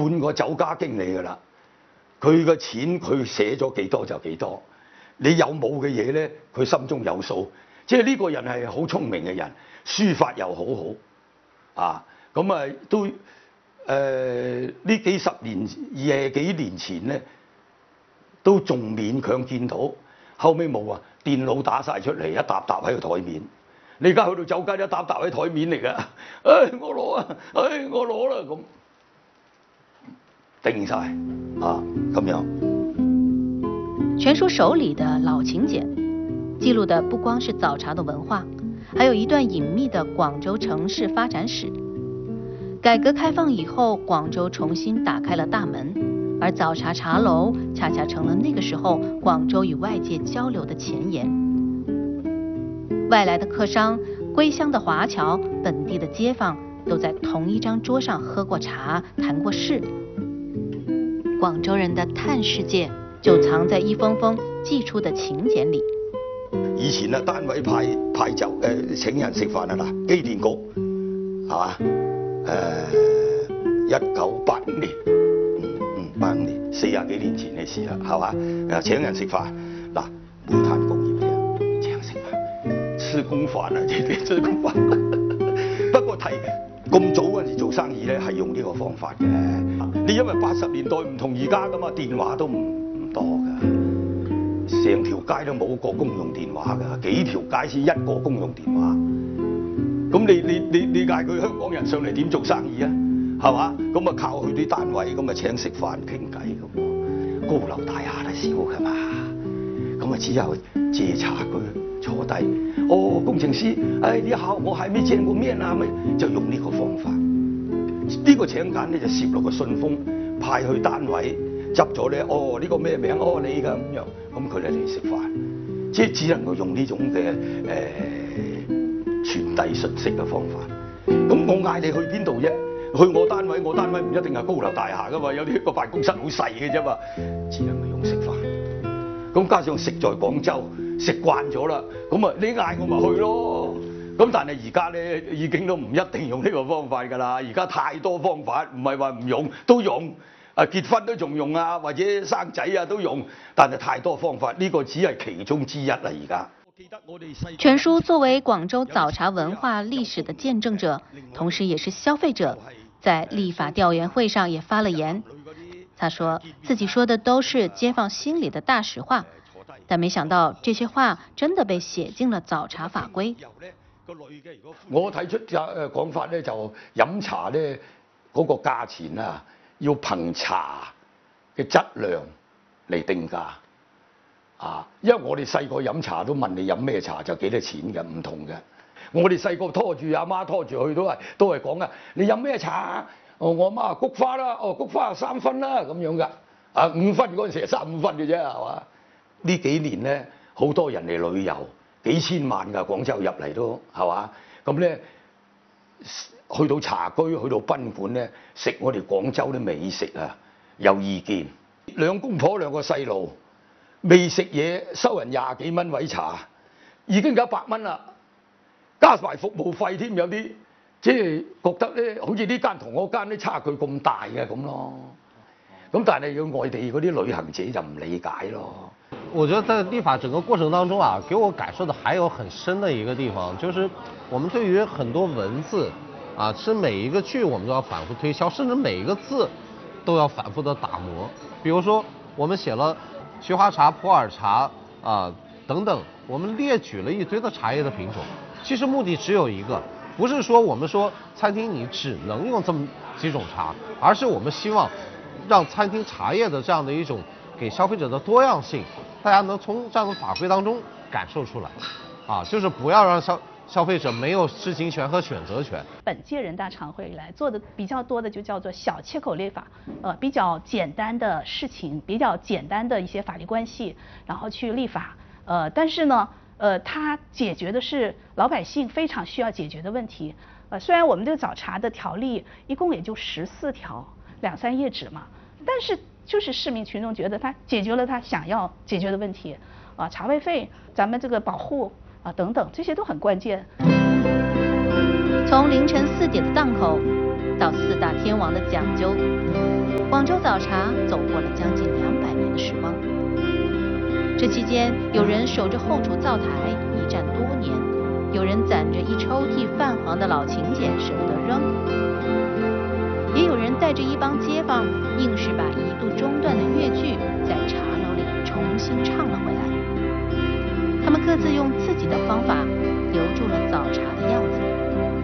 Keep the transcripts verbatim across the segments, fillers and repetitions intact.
半個酒家經理㗎啦。佢嘅錢佢寫咗幾多就幾多，你有冇嘅嘢咧，佢心中有數。即係呢個人係好聰明嘅人，書法又好好啊。咁啊都誒呢、呃、幾十年廿幾年前咧，都仲勉強見到。後尾冇啊，電腦打晒出嚟，一沓沓喺個台面。你而家去到酒家一沓沓喺台面嚟㗎，唉我攞啊，唉我攞啦咁，定晒啊咁樣。 全书手里的老请柬，记录的不光是早茶的文化，还有一段隐秘的广州城市发展史。改革开放以后，广州重新打开了大门，而早茶茶楼恰恰成了那个时候广州与外界交流的前沿。外来的客商、归乡的华侨、本地的街坊都在同一张桌上喝过茶、谈过事。广州人的嘆世界就藏在一封封寄出的請柬裏。 以前啊，單位派派酒誒、呃、請人食飯啊嗱，機電局係嘛誒一九八五年，嗯嗯八五年四廿幾年前嘅事啦，係嘛誒請人食飯嗱，煤炭工業嘅請食飯，吃公飯啊，即係吃公飯。不過睇咁早嗰陣時做生意咧，係用呢個方法嘅。你因為八十年代唔同而家噶嘛，電話都唔唔多㗎，成條街都冇個公用電話㗎，幾條街先一個公用電話。咁你你你你嗌佢香港人上嚟點做生意啊？係嘛？咁啊靠佢啲單位咁啊請食飯傾偈咁喎，高樓大廈都少㗎嘛。咁啊只有借茶居坐低，哦工程師，誒你好，我還沒見過面啊，咪就用呢個方法。呢個請柬咧就攝落個信封，派去單位執咗咧，哦呢個咩名？哦你㗎咁樣，咁佢哋嚟食飯，即係只能夠用呢種嘅誒傳遞信息嘅方法。咁我嗌你去邊度啫？去我單位，我單位唔一定係高樓大廈㗎嘛，有啲個辦公室好細嘅啫嘛，只能夠用食飯。咁加上食在廣州，食慣咗啦，咁啊你嗌我咪去咯。咁但係而家咧已經都唔一定用呢個方法㗎啦，而家太多方法，唔係話唔用都用，啊結婚都仲用啊，或者生仔啊都用，但係太多方法，呢個只係其中之一啦而家。 全书作为广州早茶文化历史的见证者，同时也是消费者，在立法调研会上也发了言。他说自己說的都是街坊心里的大實話，但沒想到這些話真的被寫進了早茶法規。 我提出就誒講法咧，就飲茶咧嗰個價錢啊，要憑茶嘅質量嚟定價啊，因為我哋細個飲茶都問你飲咩茶就幾多錢嘅，唔同嘅。我哋細個拖住阿媽拖住去都係都係講啊，你飲咩茶？哦，我阿媽菊花啦，哦菊花三分啦咁樣㗎，啊五分嗰陣時係三五分嘅啫係嘛？呢幾年咧好多人嚟旅遊。幾千萬㗎，廣州入嚟都係嘛？咁咧去到茶居，去到賓館咧，食我哋廣州啲美食啊，有意見。兩公婆兩個細路未食嘢，收人廿幾蚊位茶，已經有一百蚊啦，加埋服務費添，有啲即係覺得咧，好似呢間同嗰間啲差距咁大嘅咁咯。咁但係要外地嗰啲旅行者就唔理解咯。 我覺得在立法整個過程當中啊，給我感受的還有很深的一個地方，就是我們對於很多文字啊，是每一個句我們都要反覆推敲，甚至每一個字都要反覆的打磨。比如說我們寫了菊花茶、普洱茶啊等等，我們列舉了一堆的茶葉的品種，其實目的只有一個，不是說我們說餐廳你只能用這麼幾種茶，而是我們希望讓餐廳茶葉的這樣的一種給消費者的多樣性，大家能從這樣的法規當中感受出來，啊，就是不要讓消消費者沒有知情權和選擇權。 本屆人大常會以來做的比較多的就叫做小切口立法，呃，比較簡單的事情，比較簡單的一些法律關係，然後去立法，呃，但是呢，呃，它解決的是老百姓非常需要解決的問題。呃，雖然我們這個早茶的條例一共也就十四條，兩三頁紙嘛，但是就是市民群眾覺得它解決了他想要解決的問題，啊，茶位費，咱們這個保護啊等等，這些都很關鍵。 從凌晨四點的檔口到四大天王的講究， 广州早茶走过了将近两百年的时光。这期间，有人守着后厨灶台一站多年，有人攒着一抽屉泛黄的老请柬舍不得扔，也有人带着一帮街坊，硬是把一度中断的粤剧在茶楼里重新唱了回来。他们各自用自己的方法留住了早茶的样子。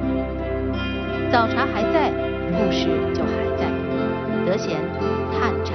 早茶还在，故事就还在。德贤探茶。